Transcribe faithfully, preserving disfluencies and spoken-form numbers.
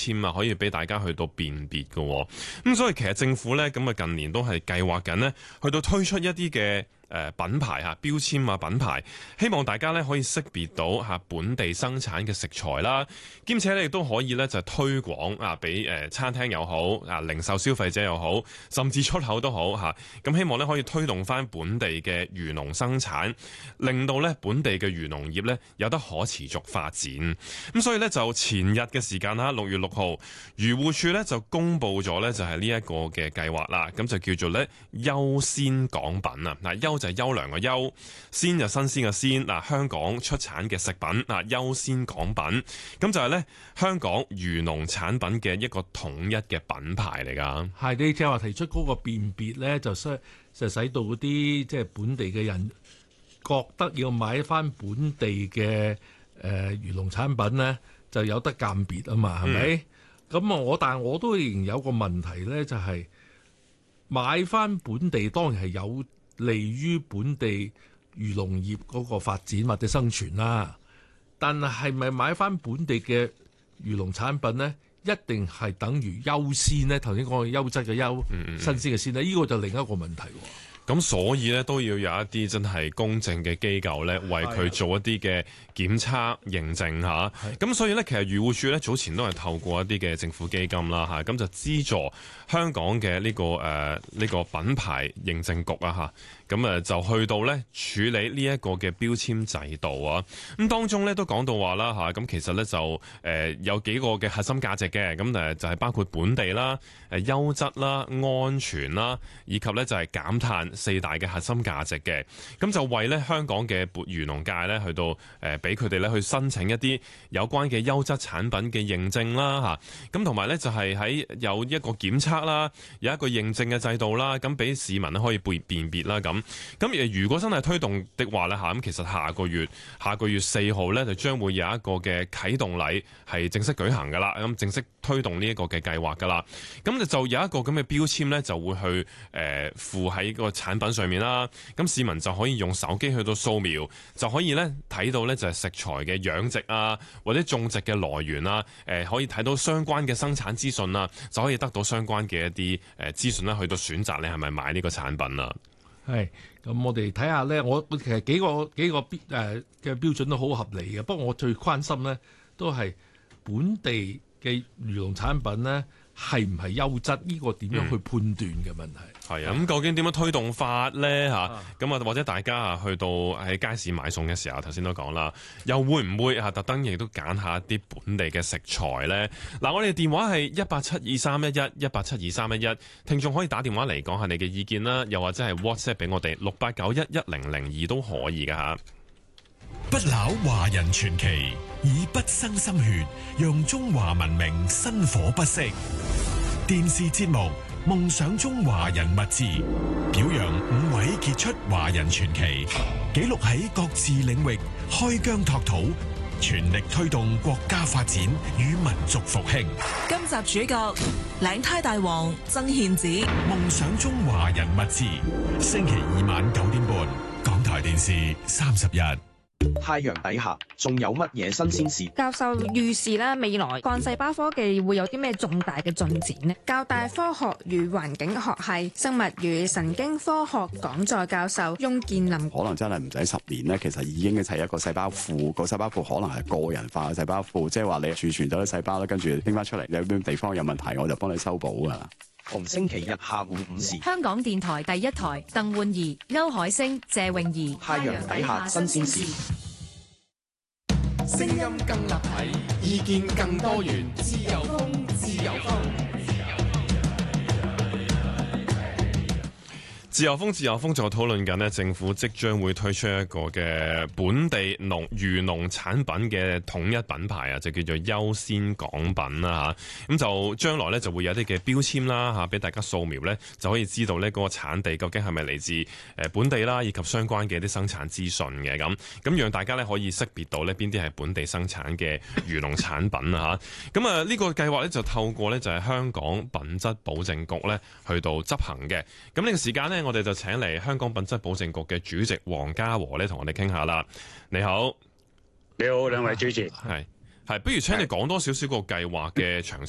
籤啊，可以俾大家去到辨別嘅。咁所以其實政府咧咁啊近年都係計劃緊呢，去到推出一啲嘅誒品牌嚇標籤啊品牌，希望大家咧可以識別到嚇本地生產嘅食材啦，兼且咧亦都可以咧就推廣啊俾誒餐廳又好啊零售消費者又好，甚至出口都好嚇。咁希望咧可以推動翻本地嘅漁農生產，令到咧本地嘅漁農業咧有得可持續發展。咁所以咧就前日嘅時間啦，六月六號，漁護署咧就公布咗咧就係呢一個嘅計劃啦。咁就叫做咧優鮮港品啊，嗱優就係優良嘅優，鮮就新鮮嘅鮮。嗱香港出產嘅食品啊，優鮮港品，咁就係咧香港漁農產品嘅一個統一嘅品牌嚟㗎。 係你正話提出嗰個辨別咧，就使就使到嗰啲即係本地嘅人覺得要買翻本地嘅誒、呃、漁農產品咧，就有得鑑別啊嘛，係咪？咁啊、嗯，我但係我都仍然有個問題咧，就係、是、買翻本地當然係有利於本地漁農業嗰個發展或者生存啦。但係係咪買翻本地嘅漁農產品咧，一定係等於優鮮咧？頭先講嘅優質嘅優，嗯、新鮮嘅鮮咧，呢、這個就另一個問題。 咁所以咧都要有一啲真係公正嘅機構咧，為佢做一啲嘅檢測認證嚇。咁所以咧，其實漁護署咧早前都係透過一啲嘅政府基金啦嚇，咁就資助香港嘅呢、這個誒呢、呃這個品牌認證局啊嚇。咁誒就去到咧處理呢一個嘅標籤制度啊。咁當中咧都講到話啦嚇，咁其實咧就誒、呃、有幾個嘅核心價值嘅，咁誒就係包括本地啦、誒優質啦、安全啦，以及咧就係減碳四大嘅核心價值嘅。咁就為咧香港嘅漁農界咧去到誒俾佢哋咧去申請一啲有關嘅優質產品嘅認證啦嚇。咁同埋咧就係喺有一個檢測啦，有一個認證嘅制度啦，咁俾市民咧可以辨辨別啦咁。咁誒，如果真係推動的話咧嚇，咁其實下個月下個月四號咧就將會有一個嘅啟動禮係正式舉行噶啦，咁正式推動呢一個嘅計劃噶啦。咁就就有一個咁嘅標籤咧，就會去誒附喺個產品上面啦。咁市民就可以用手機去到掃描，就可以咧睇到咧就係食材嘅養殖啊，或者種植嘅來源啊，誒可以睇到相關嘅生產資訊啊，就可以得到相關嘅一啲誒資訊咧，去到選擇你係咪買呢個產品啊。 係，咁我哋睇下咧，我其實幾個幾個標誒嘅標準都好合理嘅。不過我最關心咧，都係本地嘅漁農產品咧係唔係優質？呢個點樣去判斷嘅問題？ 係啊，咁究竟點樣推動法咧嚇？咁啊，或者大家啊去到喺街市買餸嘅時候，頭先都講啦，又會唔會啊特登亦都揀下一啲本地嘅食材咧？嗱，我哋電話係一八七二三一一一八七二三一一，聽眾可以打電話嚟講下你嘅意見啦，又或者係 WhatsApp 俾我哋六八九一一零零二都可以㗎嚇。 不朽華人傳奇，以不生心血，讓中華文明薪火不息。電視節目《夢想中華人物誌》，表揚五位傑出華人傳奇，記錄喺各自領域開疆拓土，全力推動國家發展與民族復興。 今集主角領呔大王曾憲梓，《 夢想中華人物誌》，星期二晚九點半，港台電視三十一。 太陽底下仲有乜嘢新鮮事？ 教授預示啦，未來幹細胞科技會有啲咩重大嘅進展呢？教大科學與環境學系生物與神經科學講座教授翁建林， 可能真係唔使十年咧，其實已經係一個細胞庫，個細胞庫可能係個人化嘅細胞庫，即係話你儲存咗啲細胞咧，跟住拎翻出嚟，有邊地方有問題，我就幫你修補噶啦。 逢星期日下午五時， 香港電台第一台，鄧煥儀、歐海星、謝詠儀， 太陽底下新鮮事， 聲音更立體，意見更多元，自由風，自由風。 自由風，自由風就討論緊呢，政府即將會推出一個嘅本地農漁農產品嘅統一品牌啊，就叫做優鮮港品啦嚇。咁就將來呢，就會有啲嘅標籤啦嚇，俾大家掃描呢，就可以知道呢嗰個產地究竟係咪嚟自誒本地啦，以及相關嘅啲生產資訊嘅咁，咁讓大家呢可以識別到呢邊啲係本地生產嘅漁農產品啊嚇。咁啊呢個計劃呢，就透過呢，就係香港品質保證局呢去到執行嘅。咁呢個時間呢，我哋就請嚟香港品質保證局嘅主席黃家和咧，同我哋傾下啦。你好， 你好，兩位主持， 係係，不如請你講多少少個計劃嘅詳